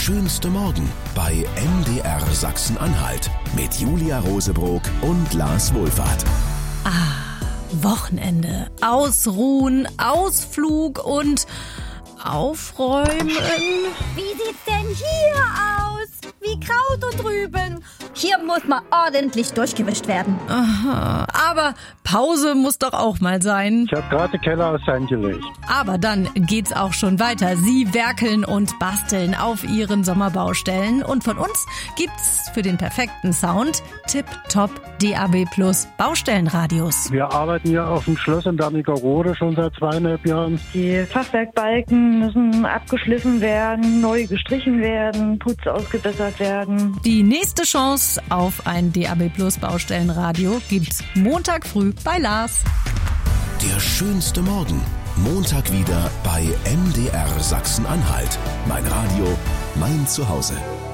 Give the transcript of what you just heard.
schönste Morgen bei MDR Sachsen-Anhalt mit Julia Rosebrock und Lars Wohlfahrt. Wochenende, ausruhen, Ausflug und aufräumen. Wie sieht's denn hier aus? Wie Kraut und Rüben. Hier muss mal ordentlich durchgewischt werden. Aha, aber Pause muss doch auch mal sein. Ich habe gerade den Keller aus Sand gelegt. Aber dann geht's auch schon weiter. Sie werkeln und basteln auf ihren Sommerbaustellen. Und von uns gibt's für den perfekten Sound Tip-Top DAB+ Baustellenradios. Wir arbeiten hier auf dem Schloss in Wernigerode schon seit 2,5 Jahren. Die Fachwerkbalken müssen abgeschliffen werden, neu gestrichen werden, Putz ausgebessert werden. Die nächste Chance auf ein DAB+ Baustellenradio gibt's Montag früh bei Lars. Der schönste Morgen. Montag wieder bei MDR Sachsen-Anhalt. Mein Radio, mein Zuhause.